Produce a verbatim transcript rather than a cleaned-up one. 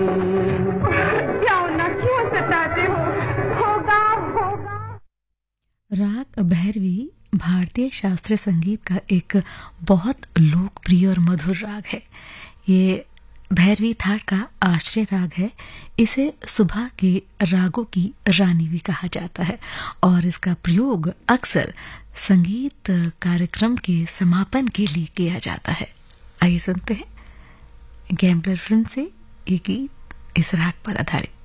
जाओ ना, क्यों सताते हो? होगा होगा। राग भैरवी भारतीय शास्त्रीय संगीत का एक बहुत लोकप्रिय और मधुर राग है। ये भैरवी थाट का आश्रय राग है। इसे सुबह के रागों की रानी भी कहा जाता है और इसका प्रयोग अक्सर संगीत कार्यक्रम के समापन के लिए किया जाता है। आइए सुनते हैं गैम्बलर फिल्म से ये गीत इस राग पर आधारित।